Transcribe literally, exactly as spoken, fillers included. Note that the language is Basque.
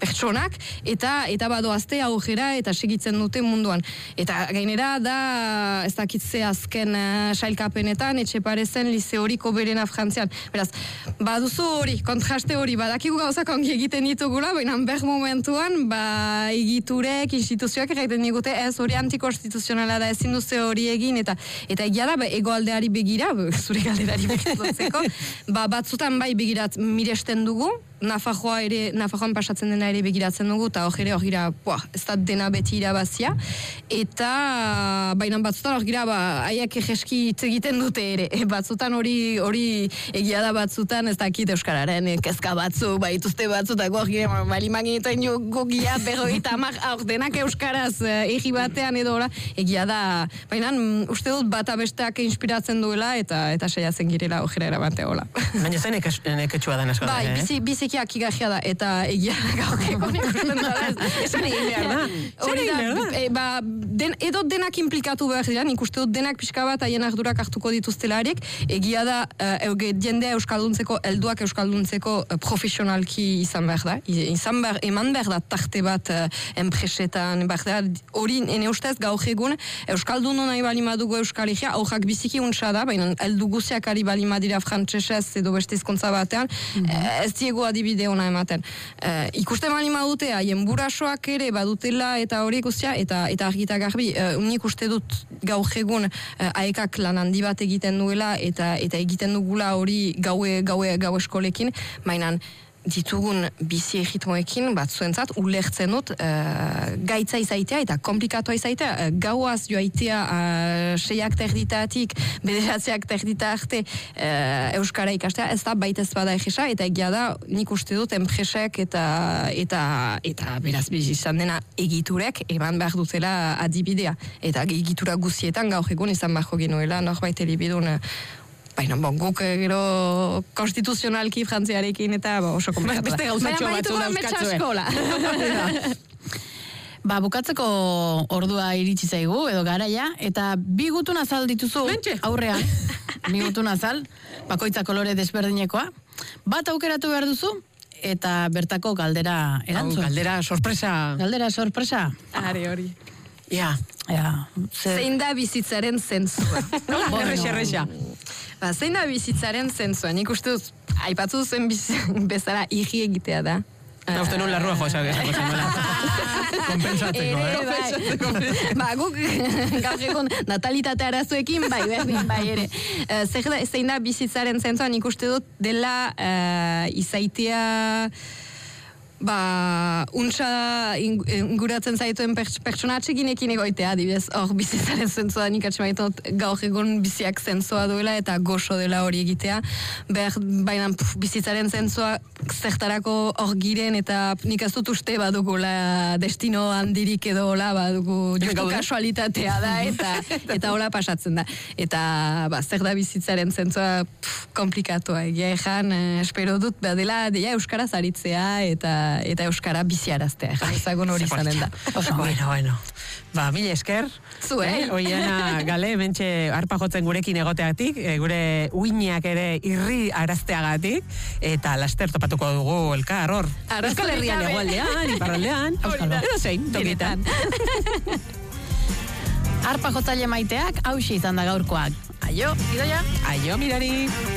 pertsonak, eta eta badoazte aurrera eta segitzen dute munduan. Eta gainera da, ez dakitze azken uh, sailkapenetan, Etxeparezen lize horiko berena Frantzian. Beraz, baduzu hori, kontraste hori, badakigu gauzak ongi egiten ditugula, baina ber momentuan, ba, egiturek, instituzioak egiten digute, ez hori antikonstituzionala da, ezin duze hori egin, eta eta egia da, ba, egoaldeari begira, zure galderari begiratzeko, ba, batzutan bai begirat miresten dugu, Nafarroa ere, Nafarroan pasatzen dena ere begiratzen dugu, eta hor ere hor gira, ez da dena beti irabazia, eta baina batzutan hor gira, ba, haiek egeski hitz egiten dute ere, e, batzutan hori hori egia da batzutan, ez dakit euskararen kezka batzu, baituzte batzutako hor gira, bali maginitzen gugia, berroita amak, hor denak euskaraz egi batean edo ora, egia da, baina uste dut bata besteak inspiratzen duela, eta eta saiatzen girela hor gira erabante hola. Baina zen eketxua den eskola, bai, bizi, bizikiak igajia da, eta egia gaur egon ikusten da. Esan egin behar da. Hori da, e, ba, den, edo denak implikatu behar dira, nik uste dut denak pixka bat haien ardurak hartuko dituztelariek, egia da, uh, jendea euskalduntzeko, helduak euskalduntzeko uh, profesionalki izan behar da, izan behar, eman behar da tarte bat uh, enpresetan, behar da, hori, ene ustez gaur egun, euskaldunu nahi balimadugu euskalegia, aurrak biziki untsa da, baina heldu guziak ari balimadira frantsesez edo beste hizkuntza batean, mm-hmm. ez diego adibide ona ematen. Uh, ikusten balima dute, haien burasoak ere badutela eta hori guztia, eta eta argita garbi, uh, nik uste dut gaur egun uh, aekak lan handi bat egiten duela, eta eta egiten dugula hori gaue, gaue, gaue eskolekin, mainan ditugun bizi egitmoekin, bat zuentzat, ulertzen dut, uh, gaitza izaitea eta komplikatua izaitea. Uh, gauaz joaitea uh, seiak terditatik, bederatziak terdita arte uh, euskara ikastea, ez da baitez bada egisa, eta egia da, nik uste dut, enpresek eta eta eta beraz izan dena egiturek, eman behar dutela adibidea. Eta egitura guzietan gaur egun izan beharko genuela, norbait elibidun baina, bon, guk gero konstituzionalki frantziarekin eta bo, oso komplikatu da. Beste gauzatxo batzu dauzkatzuen. Ba, bukatzeko ordua iritsi zaigu, edo garaia, eta bi gutun azal dituzu aurrean. Bi gutun azal, bakoitza kolore desberdinekoa. Bat aukeratu behar duzu, eta bertako galdera erantzun. Hau, galdera sorpresa. Galdera sorpresa. Are hori. Ja. Ja. Zein da bizitzaren zentzua? Nola, errexa, errexa. Ba, zein da bizitzaren zentzua? Nik uste dut, aipatzu zen bezala igi egitea da. Eta uste nun larrua joa esako zen. Kompensatzeko, eh? Ba, guk gaur egon natalitate arazoekin, bai, berdin, bai ere. Zer da, zein da bizitzaren zentzua? Nik uste dut dela uh, izaitea ba, untsa inguratzen zaituen pertsona atseginekin egoitea, adibidez, hor bizitzaren zentzua, nik atxemaitot gaur egon biziak zentzua duela eta goxo dela hori egitea, behar, baina puf, bizitzaren zentzua zertarako hor giren eta nik ez dut uste badugula destino handirik edo hola, badugu justu kasualitatea da eta eta hola pasatzen da. Eta ba, zer da bizitzaren zentzua puf, komplikatua egia ezan, eh, espero dut badela deia euskaraz aritzea eta eta euskara biziaraztea, ezagun hori izanen da. Bueno, bueno. Ba, mila esker. Zu, eh? Oiana Gale, mentxe arpa jotzen gurekin egoteatik, gure uinak ere irri arazteagatik, eta laster topatuko dugu elkar hor. Euskal Herrian egualdean, iparraldean, edo zein, tokitan. Arpa jotzaile maiteak, hauxe izan da gaurkoak. Aio, idoia? Aio, mirari.